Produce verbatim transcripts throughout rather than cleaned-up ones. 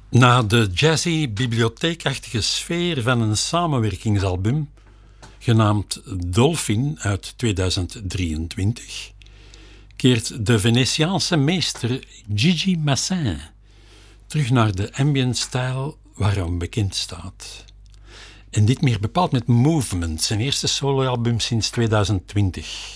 Na de jazzy, bibliotheekachtige sfeer van een samenwerkingsalbum, genaamd Dolphin uit tweeduizend drieëntwintig, keert de Venetiaanse meester Gigi Massin terug naar de ambient-stijl waar hij om bekend staat. En dit meer bepaald met Movement, zijn eerste soloalbum sinds tweeduizend twintig.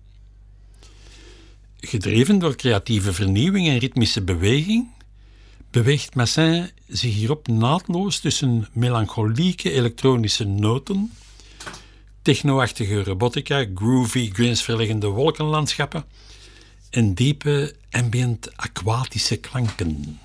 Gedreven door creatieve vernieuwing en ritmische beweging, beweegt Massin zich hierop naadloos tussen melancholieke elektronische noten, technoachtige robotica, groovy, grensverleggende wolkenlandschappen en diepe ambient aquatische klanken.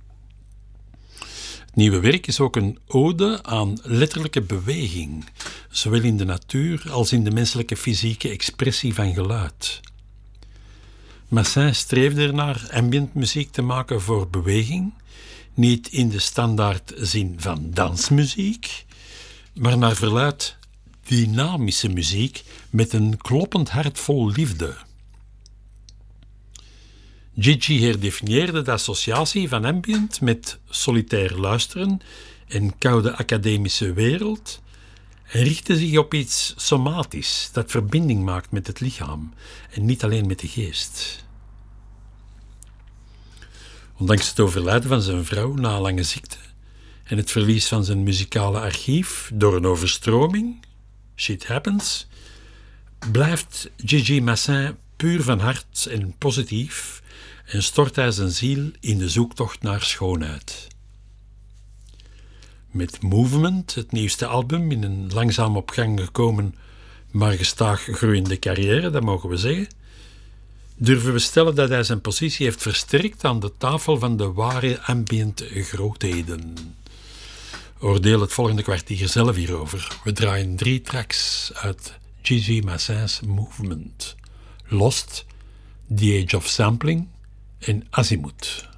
Het nieuwe werk is ook een ode aan letterlijke beweging, zowel in de natuur als in de menselijke fysieke expressie van geluid. Massin streefde ernaar ambient muziek te maken voor beweging, niet in de standaard zin van dansmuziek, maar naar verluidt dynamische muziek met een kloppend hart vol liefde. Gigi herdefinieerde de associatie van ambient met solitair luisteren en koude academische wereld en richtte zich op iets somatisch dat verbinding maakt met het lichaam en niet alleen met de geest. Ondanks het overlijden van zijn vrouw na lange ziekte en het verlies van zijn muzikale archief door een overstroming, shit happens, blijft Gigi Massin puur van hart en positief en stort hij zijn ziel in de zoektocht naar schoonheid. Met Movement, het nieuwste album in een langzaam op gang gekomen, maar gestaag groeiende carrière, dat mogen we zeggen, durven we stellen dat hij zijn positie heeft versterkt aan de tafel van de ware ambient grootheden. Oordeel het volgende kwartier zelf hierover. We draaien drie tracks uit Gigi Massin's Movement: Lost, The Age of Sampling en Azimuth.